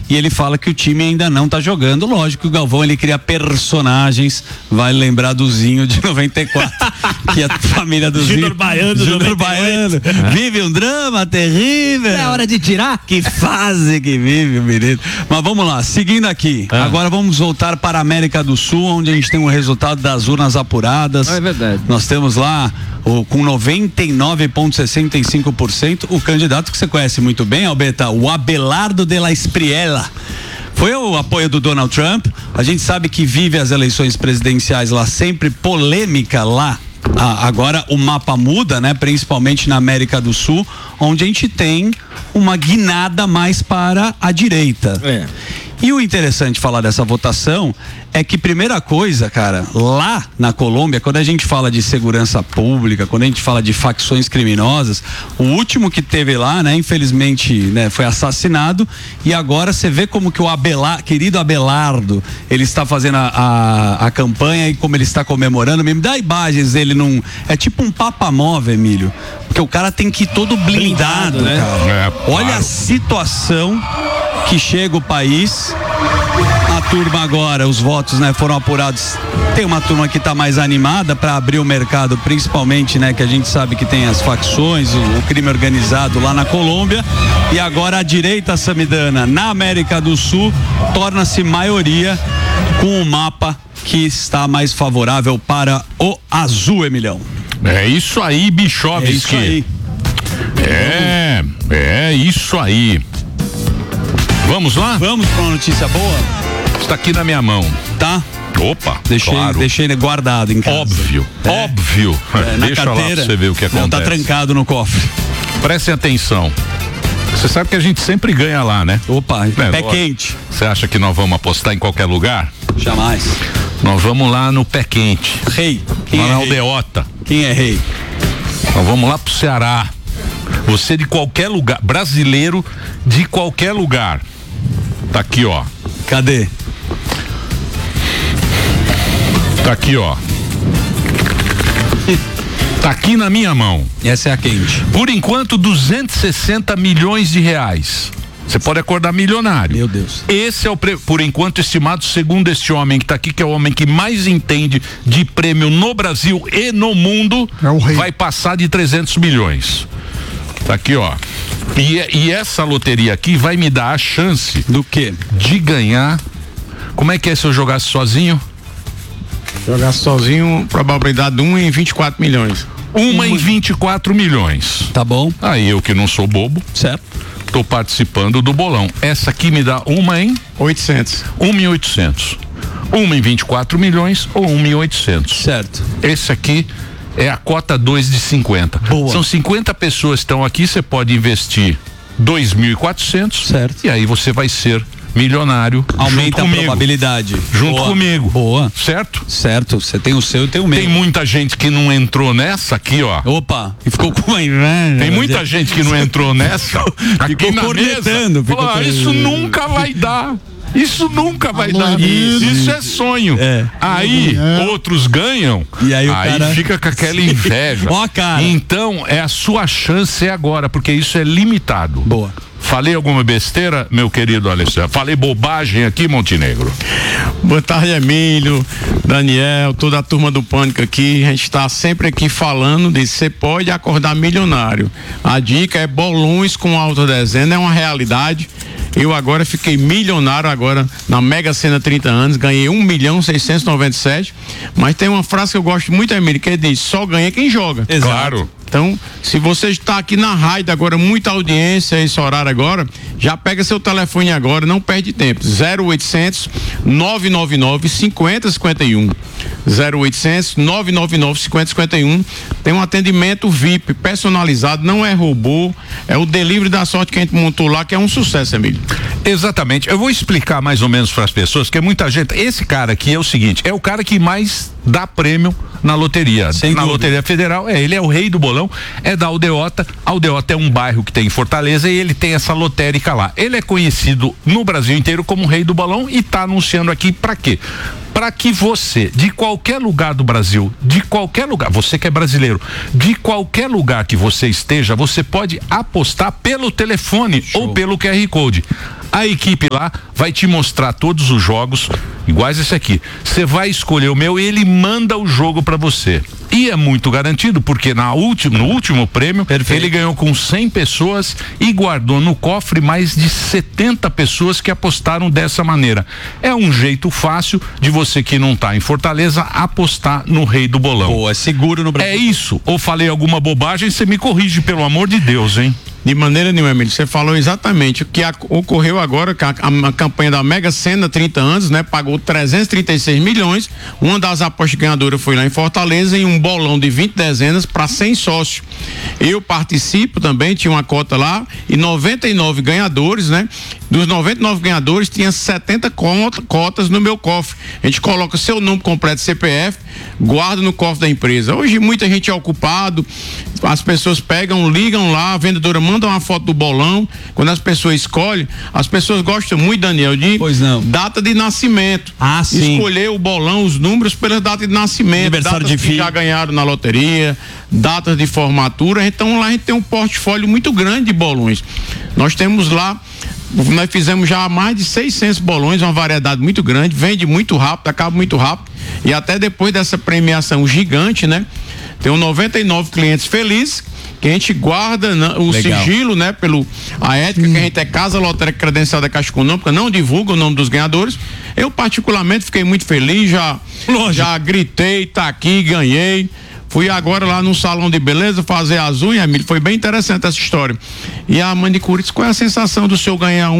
e ele fala que o time ainda não tá jogando. Lógico que o Galvão, ele cria personagens, vai lembrar do Zinho de 94, que a família do Zinho, Júnior Baiano, vive um drama terrível. É hora de tirar? Que fase que vive o menino. Mas vamos lá, seguindo aqui, agora vamos voltar para a América do Sul, onde a gente tem o resultado das urnas apuradas. É verdade. Nós temos lá com 99,65% o candidato que você conhece muito bem, Albeta, o Abelardo de la Espriella. Foi o apoio do Donald Trump. A gente sabe que vive as eleições presidenciais lá, sempre polêmica lá. Agora o mapa muda, né? Principalmente na América do Sul, onde a gente tem uma guinada mais para a direita. E o interessante de falar dessa votação é que, primeira coisa, cara, lá na Colômbia, quando a gente fala de segurança pública, quando a gente fala de facções criminosas, o último que teve lá, né, infelizmente, né, foi assassinado, e agora você vê como que o querido Abelardo, ele está fazendo a campanha e como ele está comemorando. Me dá imagens dele é tipo um papamóvel, Emílio, porque o cara tem que ir todo blindado, né? Cara. Olha a situação que chega o país. A turma agora, os votos, né, foram apurados. Tem uma turma que está mais animada para abrir o mercado, principalmente, né, que a gente sabe que tem as facções, o crime organizado lá na Colômbia. E agora a direita samidana na América do Sul torna-se maioria, com o mapa que está mais favorável para o azul, Emilhão. É isso aí, Bichovski. É isso aí. É isso aí. Vamos lá? Vamos para uma notícia boa? Está aqui na minha mão. Tá? Opa, deixei ele guardado em casa. Óbvio. Na Deixa carteira, lá pra você ver o que acontece. Não, tá trancado no cofre. Prestem atenção. Você sabe que a gente sempre ganha lá, né? Opa, pé quente. Você acha que nós vamos apostar em qualquer lugar? Jamais. Nós vamos lá no pé quente. Rei. Lá na Aldeota. Quem é rei? Nós vamos lá pro Ceará. Você de qualquer lugar, brasileiro de qualquer lugar. Tá aqui, ó. Cadê? Tá aqui, ó. Tá aqui na minha mão. Essa é a quente. Por enquanto, 260 milhões de reais. Você pode acordar milionário. Meu Deus. Esse é o por enquanto estimado, segundo este homem que tá aqui, que é o homem que mais entende de prêmio no Brasil e no mundo, vai passar de 300 milhões. Tá aqui, ó. E essa loteria aqui vai me dar a chance do quê? De ganhar. Como é que é se eu jogasse sozinho? Jogar sozinho, probabilidade de 1 em 24 milhões. 1 em 24 milhões. Tá bom. Aí eu que não sou bobo. Certo. Tô participando do bolão. Essa aqui me dá 1 em 800. 1 em 800. 1 em 24 milhões ou 1 em 800. Certo. Esse aqui é a cota 2 de 50. Boa. São 50 pessoas que estão aqui, você pode investir 2.400. Certo. E aí você vai ser milionário. Aumenta a probabilidade. Junto comigo. Boa. Certo? Certo. Você tem o seu e tem o meu. Tem muita gente que não entrou nessa aqui, ó. Opa, e ficou com uma inveja. Tem muita gente que não entrou nessa. Ficou na cornetando. Mesa. Isso nunca vai dar. Isso nunca vai dar. Isso é sonho. Aí outros ganham. E aí o cara fica com aquela inveja. Ó, cara. Então é a sua chance agora, porque isso é limitado. Boa. Falei alguma besteira, meu querido Alessandro? Falei bobagem aqui, Montenegro? Boa tarde, Emílio, Daniel, toda a turma do Pânico aqui. A gente está sempre aqui falando de você pode acordar milionário. A dica é bolões com autodezena, é uma realidade. Eu agora fiquei milionário agora na Mega Sena 30 anos, ganhei 1.697.000, mas tem uma frase que eu gosto muito, Emílio, que diz, só ganha quem joga. Exato. Claro. Então, se você está aqui na rádio agora, muita audiência, esse horário agora, já pega seu telefone agora, não perde tempo. 0800 999 5051. 0800 999 5051. Tem um atendimento VIP personalizado, não é robô, é o delivery da sorte que a gente montou lá, que é um sucesso, Emílio. Exatamente. Eu vou explicar mais ou menos para as pessoas, que muita gente, esse cara aqui é o seguinte, é o cara que mais dá prêmio na loteria. Na Loteria Federal, ele é o rei do bolão, é da Aldeota. Aldeota é um bairro que tem em Fortaleza e ele tem essa lotérica lá. Ele é conhecido no Brasil inteiro como o rei do bolão e tá anunciando aqui pra quê? Para que você, de qualquer lugar do Brasil, de qualquer lugar, você que é brasileiro, de qualquer lugar que você esteja, você pode apostar pelo telefone ou pelo QR Code. A equipe lá vai te mostrar todos os jogos, iguais esse aqui. Você vai escolher o meu e ele manda o jogo para você. E é muito garantido, porque no último prêmio, ele ganhou com 100 pessoas e guardou no cofre mais de 70 pessoas que apostaram dessa maneira. É um jeito fácil de você que não tá em Fortaleza apostar no Rei do Bolão. Pô, é seguro no Brasil. É isso. Ou falei alguma bobagem, você me corrige, pelo amor de Deus, hein? De maneira nenhuma, Emílio. Você falou exatamente o que ocorreu agora, que a campanha da Mega Sena, 30 anos, né? Pagou 336 milhões. Uma das apostas ganhadoras foi lá em Fortaleza, em um bolão de 20 dezenas para 100 sócios. Eu participo também, tinha uma cota lá, e 99 ganhadores, né? Dos 99 ganhadores, tinha 70 cotas no meu cofre. A gente coloca seu nome completo, CPF, guarda no cofre da empresa. Hoje muita gente é ocupado, as pessoas pegam, ligam lá, a vendedora manda uma foto do bolão. Quando as pessoas escolhem, as pessoas gostam muito, Daniel, de data de nascimento. Ah, sim. Escolher o bolão, os números pela data de nascimento, aniversário datas de que filho. já ganharam na loteria, datas de formatura. Então lá a gente tem um portfólio muito grande de bolões. Nós temos lá, nós fizemos já mais de 600 bolões, uma variedade muito grande, vende muito rápido, acaba muito rápido, e até depois dessa premiação gigante, né? Tem 99 clientes felizes, que a gente guarda o sigilo, né? A ética, que a gente é Casa Lotérica Credenciada da Caixa Econômica, não divulga o nome dos ganhadores. Eu particularmente fiquei muito feliz, já gritei, tá aqui, ganhei. Fui agora lá no salão de beleza fazer as unhas, Emílio, foi bem interessante essa história. E a manicure disse: qual é a sensação do senhor ganhar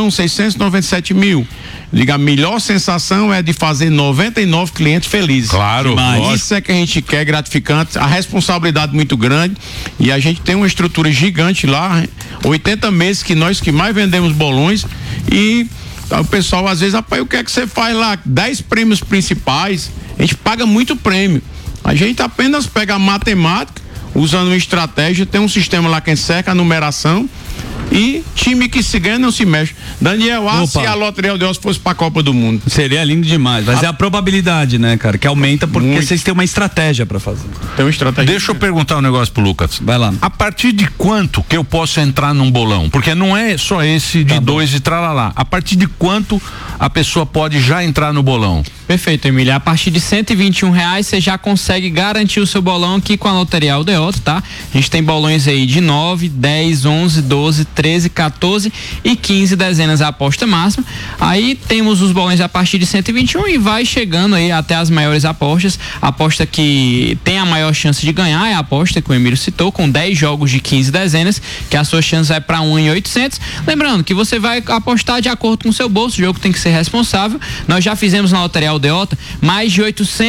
1.697.000? Diga, a melhor sensação é de fazer 99 clientes felizes. Claro. Isso é que a gente quer, gratificante, a responsabilidade muito grande, e a gente tem uma estrutura gigante lá, 80 meses que nós que mais vendemos bolões, e o pessoal às vezes, rapaz, o que é que você faz lá? 10 prêmios principais, a gente paga muito prêmio. A gente apenas pega a matemática, usando uma estratégia, tem um sistema lá que cerca a numeração, e time que se ganha não se mexe. Daniel, se a Loteria Aldeota fosse pra Copa do Mundo. Seria lindo demais, mas é a probabilidade, né, cara, que aumenta porque vocês têm uma estratégia pra fazer. Tem uma estratégia. Deixa eu perguntar um negócio pro Lucas. Vai lá. A partir de quanto que eu posso entrar num bolão? Porque não é só esse de 2 e tralalá. A partir de quanto a pessoa pode já entrar no bolão? Perfeito, Emília. A partir de R$121 você já consegue garantir o seu bolão aqui com a Loteria Aldeota, tá? A gente tem bolões aí de 9, 10, 11, 12, 13, 14 e 15 dezenas a aposta máxima. Aí temos os bolões a partir de 121 e vai chegando aí até as maiores apostas. A aposta que tem a maior chance de ganhar é a aposta que o Emílio citou, com 10 jogos de 15 dezenas, que a sua chance vai para 1.800. Lembrando que você vai apostar de acordo com o seu bolso, o jogo tem que ser responsável. Nós já fizemos na Loteria Aldeota mais de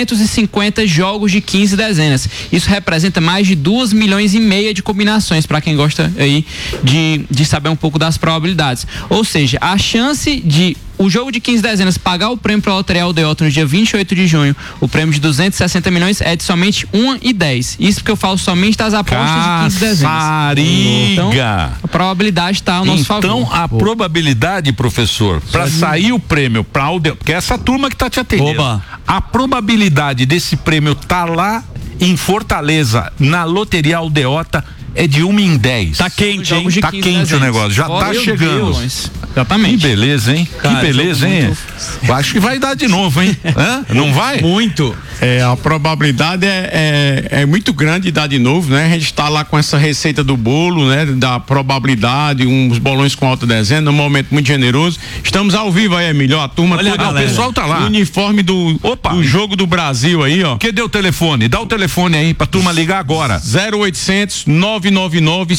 850 jogos de 15 dezenas. Isso representa mais de 2,5 milhões de combinações, para quem gosta aí de saber um pouco das probabilidades. Ou seja, a chance de o jogo de 15 dezenas pagar o prêmio para a Loteria Aldeota no dia 28 de junho, o prêmio de 260 milhões é de somente 1,10. Isso porque eu falo somente das apostas de 15 dezenas. Então, a probabilidade está ao nosso favor. Então, a probabilidade, professor, para sair o prêmio para a Aldeota, porque é essa turma que tá te atendendo. A probabilidade desse prêmio tá lá em Fortaleza, na Loteria Aldeota, é de 1 em 10. Tá quente, hein? Tá quente o negócio, já tá chegando. Exatamente. Que beleza, hein? Cara, que beleza, hein? Acho que vai dar de novo, hein? Não vai? Muito. A probabilidade é muito grande de dar de novo, né? A gente está lá com essa receita do bolo, né? Da probabilidade, uns bolões com alta dezena, um momento muito generoso. Estamos ao vivo aí, Emílio. A turma toda, o pessoal tá lá. O uniforme do jogo do Brasil aí, ó. Que deu o telefone? Dá o telefone aí pra turma ligar agora. 0800 999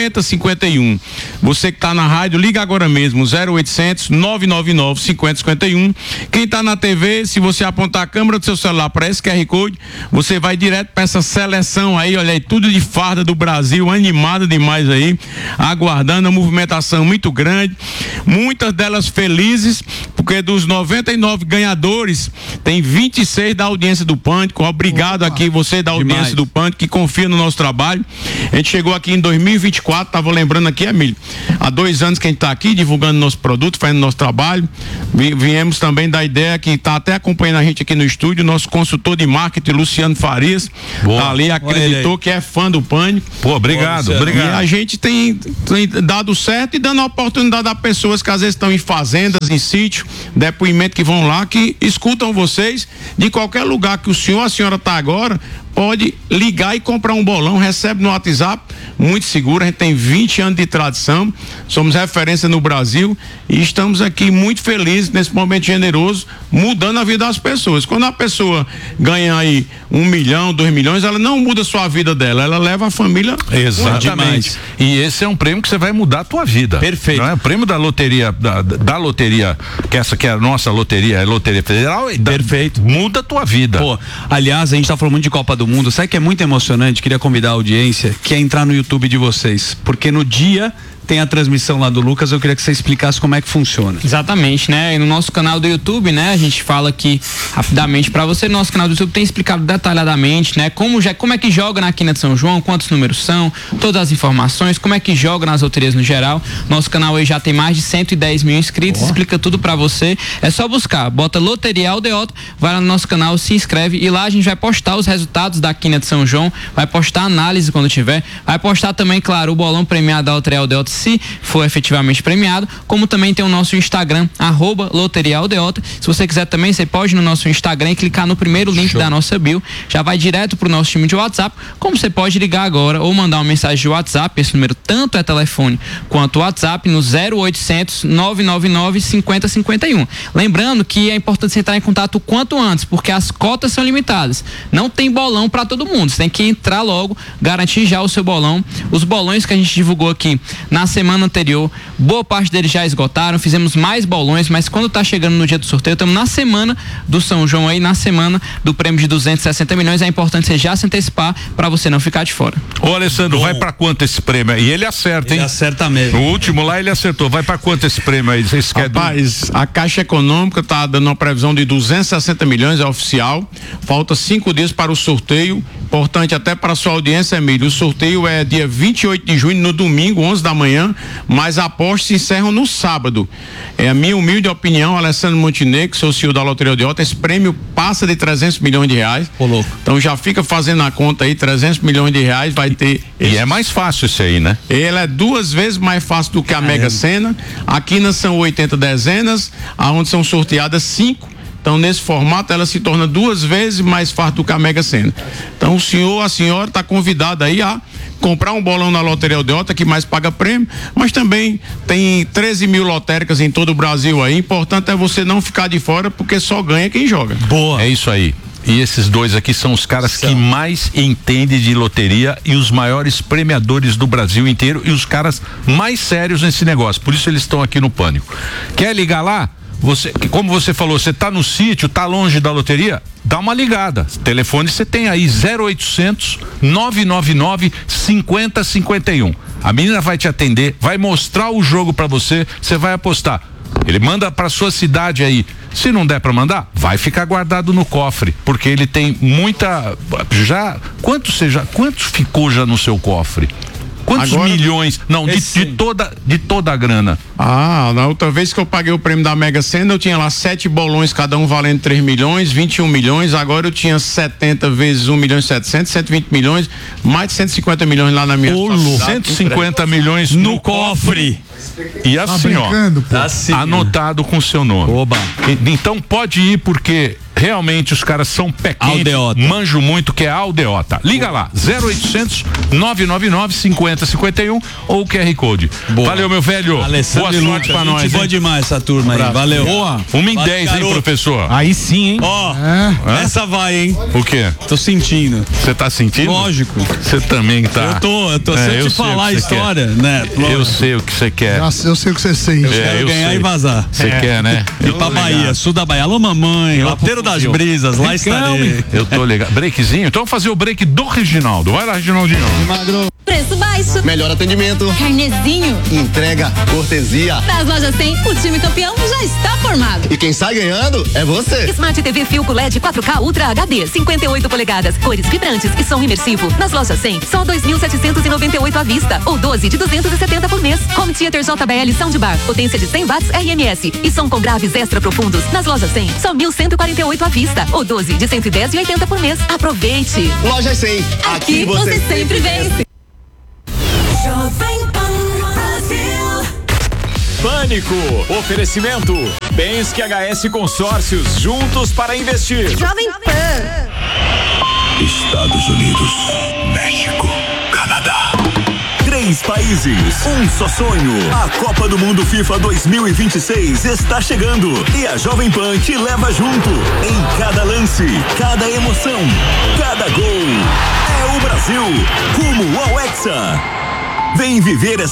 5051. Você que tá na rádio, liga agora mesmo. 0800 999 5051. Quem tá na TV, se você apontar a câmera do seu celular para esse QR Code, você vai direto para essa seleção aí, olha aí, tudo de farda do Brasil, animada demais aí, aguardando a movimentação muito grande, muitas delas felizes, porque dos 99 ganhadores, tem 26 da audiência do Pânico. Obrigado aqui, você da audiência do Pânico, que confia no nosso trabalho. A gente chegou aqui em 2024, tava lembrando aqui, Emílio, há 2 anos que a gente tá aqui divulgando nosso produto, fazendo nosso trabalho. Viemos também da ideia que tá até acompanhando a gente aqui no estúdio, nosso consultor consultor de marketing, Luciano Farias. Boa. Tá ali, acreditou que é fã do Pânico. Pô, obrigado. E a gente tem dado certo e dando oportunidade a pessoas que às vezes estão em fazendas, em sítio, depoimento que vão lá, que escutam vocês de qualquer lugar que o senhor, a senhora está agora, pode ligar e comprar um bolão, recebe no WhatsApp, muito seguro, a gente tem 20 anos de tradição, somos referência no Brasil e estamos aqui muito felizes nesse momento generoso, mudando a vida das pessoas. Quando a pessoa ganha aí 1 milhão, 2 milhões, ela não muda só a vida dela, ela leva a família. Exatamente. E esse é um prêmio que você vai mudar a tua vida. Perfeito. Não é? O prêmio da loteria, da loteria, que essa que é a nossa loteria, é a Loteria Federal, perfeito. Muda a tua vida. Pô, aliás, a gente tá falando muito de Copa do Mundo, sabe que é muito emocionante, queria convidar a audiência, que é entrar no YouTube de vocês, porque no dia tem a transmissão lá do Lucas, eu queria que você explicasse como é que funciona. Exatamente, né? E no nosso canal do YouTube, né? A gente fala aqui rapidamente pra você, no nosso canal do YouTube tem explicado detalhadamente, né? Como é que joga na Quina de São João, quantos números são, todas as informações, como é que joga nas loterias no geral. Nosso canal aí já tem mais de 110 mil inscritos, explica tudo pra você. É só buscar, bota Loteria Aldeota, vai lá no nosso canal, se inscreve e lá a gente vai postar os resultados da Quina de São João, vai postar análise quando tiver, vai postar também, claro, o bolão premiado da Loteria Aldeota, se for efetivamente premiado, como também tem o nosso Instagram, @loteriaaldeota. Se você quiser também, você pode ir no nosso Instagram e clicar no primeiro link da nossa bio, já vai direto pro nosso time de WhatsApp, como você pode ligar agora ou mandar uma mensagem de WhatsApp, esse número tanto é telefone quanto WhatsApp, no 0800 999 5051. Lembrando que é importante você entrar em contato o quanto antes, porque as cotas são limitadas, não tem bolão para todo mundo, você tem que entrar logo, garantir já o seu bolão. Os bolões que a gente divulgou aqui na semana anterior, boa parte deles já esgotaram, fizemos mais bolões, mas quando tá chegando no dia do sorteio, estamos na semana do São João aí, na semana do prêmio de 260 milhões, é importante você já se antecipar para você não ficar de fora. Ô Alessandro, vai para quanto esse prêmio aí? E ele acerta, hein? Ele acerta mesmo. O último lá ele acertou, vai para quanto esse prêmio aí? Vocês querem? Rapaz, a Caixa Econômica tá dando uma previsão de 260 milhões, é oficial, falta 5 dias para o sorteio, importante até para a sua audiência, Emílio, o sorteio é dia 28 de junho, no domingo, 11 da manhã, mas apostas se encerram no sábado. É a minha humilde opinião, Alessandro Montenegro, sou CEO da Loteria Aldeota, esse prêmio passa de 300 milhões de reais. Ô, louco. Então já fica fazendo a conta aí, 300 milhões de reais vai ter. E é mais fácil esse aí, né? Ele é 2 vezes mais fácil do que a Mega Sena. Aqui são 80 dezenas, aonde são sorteadas 5. Então, nesse formato, ela se torna 2 vezes mais fácil do que a Mega Sena. Então, o senhor, a senhora está convidado aí a comprar um bolão na Loteria Aldeota, que mais paga prêmio, mas também tem 13 mil lotéricas em todo o Brasil aí. Importante é você não ficar de fora, porque só ganha quem joga. Boa. É isso aí. E esses dois aqui são os caras que mais entendem de loteria e os maiores premiadores do Brasil inteiro e os caras mais sérios nesse negócio. Por isso eles estão aqui no Pânico. Quer ligar lá? Você, como você falou, você tá no sítio, tá longe da loteria? Dá uma ligada. Telefone você tem aí 0800 999 5051. A menina vai te atender, vai mostrar o jogo pra você, você vai apostar. Ele manda pra sua cidade aí. Se não der pra mandar, vai ficar guardado no cofre, porque ele tem muita quanto ficou já no seu cofre? Quantos agora, milhões? Não, de toda a grana. Na outra vez que eu paguei o prêmio da Mega Sena, eu tinha lá 7 bolões, cada um valendo 3 milhões, 21 milhões. Agora eu tinha 70 vezes 1 milhão e 700, 120 milhões, mais de 150 milhões lá na minha 150 milhões no cofre. E assim, anotado com o seu nome. Oba. Então pode ir, porque realmente os caras são pé quente, manjo muito, que é a Aldeota. Liga lá, 0800 999 5051 ou o QR Code. Boa. Valeu, meu velho. Alessandro, boa sorte pra nós. Boa demais essa turma aí. Valeu. Boa. 1:10, hein, professor? Aí sim, hein? Essa vai, hein? O quê? Tô sentindo. Você tá sentindo? Lógico. Você também tá. Eu tô sem te falar a história, né? Eu sei o que você quer. Eu sei o que você sente. Eu quero ganhar e vazar. Você quer, né? Ir pra Bahia, sul da Bahia. Alô, mamãe, Roteiro das Brisas, lá estarei. Eu tô legal. Breakzinho? Então vamos fazer o break do Reginaldo. Vai lá, Reginaldinho. Magro. Preço baixo. Melhor atendimento. Carnezinho. Entrega, cortesia. Nas lojas 100, o time campeão já está por informado. E quem sai ganhando é você. Smart TV Philco LED 4K Ultra HD, 58 polegadas, cores vibrantes e som imersivo. Nas lojas 100, só 2.798 à vista ou 12 de 270 por mês. Home Theater JBL Soundbar, potência de 100 watts RMS e som com graves extra profundos. Nas lojas 100, só 1.148 à vista ou 12 de 110,80 por mês. Aproveite. Loja 100. Aqui você sempre vence. Pânico. Oferecimento. Bens que HS Consórcios, juntos para investir. Jovem Pan. Estados Unidos, México, Canadá. 3 países, um só sonho. A Copa do Mundo FIFA 2026 está chegando e a Jovem Pan te leva junto. Em cada lance, cada emoção, cada gol. É o Brasil, rumo ao Hexa. Vem viver essa